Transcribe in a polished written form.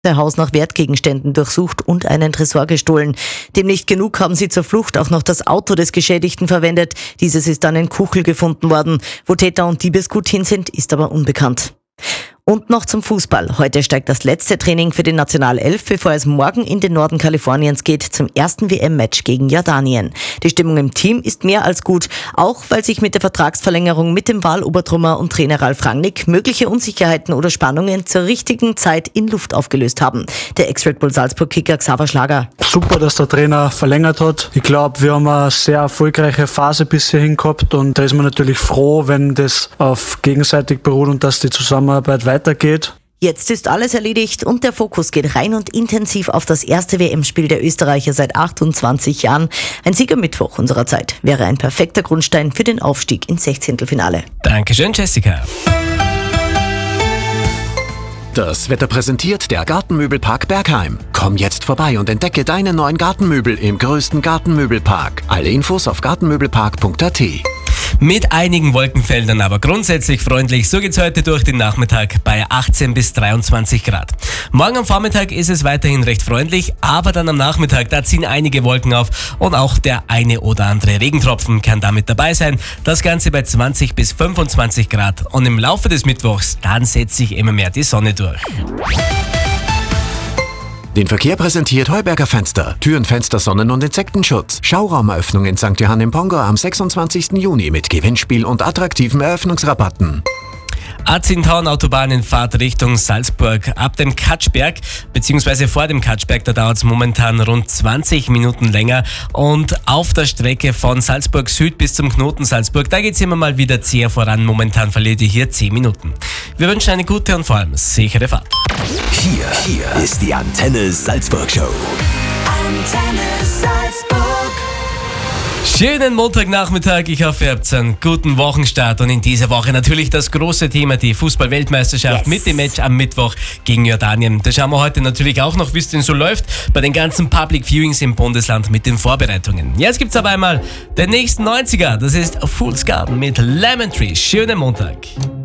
Haus nach Wertgegenständen durchsucht und einen Tresor gestohlen. Dem nicht genug haben sie zur Flucht auch noch das Auto des Geschädigten verwendet. Dieses ist dann in Kuchel gefunden worden. Wo Täter und Diebesgut hin sind, ist aber unbekannt. Und noch zum Fußball. Heute steigt das letzte Training für die Nationalelf, bevor es morgen in den Norden Kaliforniens geht zum ersten WM-Match gegen Jordanien. Die Stimmung im Team ist mehr als gut, auch weil sich mit der Vertragsverlängerung mit dem Wahlobertrummer und Trainer Ralf Rangnick mögliche Unsicherheiten oder Spannungen zur richtigen Zeit in Luft aufgelöst haben. Der Ex-Red Bull Salzburg-Kicker Xaver Schlager. Super, dass der Trainer verlängert hat. Ich glaube, wir haben eine sehr erfolgreiche Phase bis hierhin gehabt und da ist man natürlich froh, wenn das auf gegenseitig beruht und dass die Zusammenarbeit weitergeht. Jetzt ist alles erledigt und der Fokus geht rein und intensiv auf das erste WM-Spiel der Österreicher seit 28 Jahren. Ein Sieg am Mittwoch unserer Zeit wäre ein perfekter Grundstein für den Aufstieg ins 16. Dankeschön, Jessica. Das Wetter präsentiert der Gartenmöbelpark Bergheim. Komm jetzt vorbei und entdecke deine neuen Gartenmöbel im größten Gartenmöbelpark. Alle Infos auf gartenmöbelpark.at. Mit einigen Wolkenfeldern, aber grundsätzlich freundlich. So geht's heute durch den Nachmittag bei 18 bis 23 Grad. Morgen am Vormittag ist es weiterhin recht freundlich, aber dann am Nachmittag, da ziehen einige Wolken auf und auch der eine oder andere Regentropfen kann damit dabei sein. Das Ganze bei 20 bis 25 Grad. Und im Laufe des Mittwochs, dann setzt sich immer mehr die Sonne durch. Den Verkehr präsentiert Heuberger Fenster. Türen, Fenster, Sonnen- und Insektenschutz. Schauraumeröffnung in St. Johann im Pongo am 26. Juni mit Gewinnspiel und attraktiven Eröffnungsrabatten. A10 Autobahn in Fahrt Richtung Salzburg ab dem Katschberg, beziehungsweise vor dem Katschberg, da dauert es momentan rund 20 Minuten länger. Und auf der Strecke von Salzburg Süd bis zum Knoten Salzburg, da geht es immer mal wieder zäher voran. Momentan verliert ihr hier 10 Minuten. Wir wünschen eine gute und vor allem sichere Fahrt. Hier ist die Antenne Salzburg Show. Antenne Salzburg. Schönen Montagnachmittag, ich hoffe, ihr habt einen guten Wochenstart und in dieser Woche natürlich das große Thema, die Fußball-Weltmeisterschaft mit dem Match am Mittwoch gegen Jordanien. Da schauen wir heute natürlich auch noch, wie es denn so läuft bei den ganzen Public Viewings im Bundesland mit den Vorbereitungen. Jetzt gibt's aber einmal den nächsten 90er, das ist Fool's Garden mit Lemon Tree. Schönen Montag.